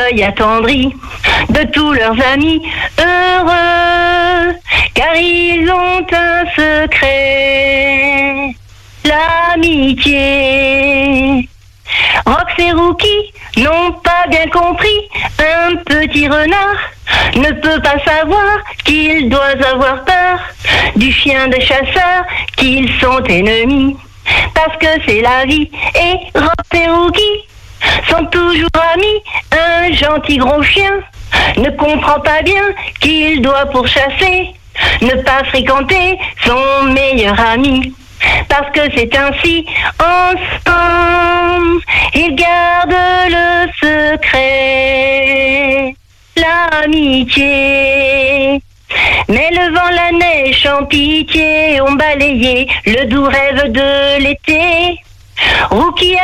l'œil attendri de tous leurs amis heureux, car ils ont un secret, l'amitié. Rox et Rookie n'ont pas bien compris, un petit renard ne peut pas savoir qu'il doit avoir peur du chien de chasseur, qu'ils sont ennemis, parce que c'est la vie. Et Rox et Rookie sont toujours amis, un gentil gros chien ne comprend pas bien qu'il doit pourchasser, ne pas fréquenter son meilleur ami. Parce que c'est ainsi, ensemble, ils gardent le secret, l'amitié. Mais le vent, la neige, sans pitié, ont balayé le doux rêve de l'été. Rookie